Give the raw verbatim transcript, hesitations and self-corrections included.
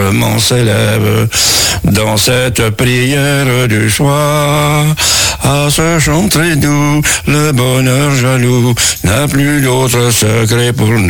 humblement s'élève dans cette prière du soir. À ce chant très doux, le bonheur jaloux n'a plus d'autre secret pour nous.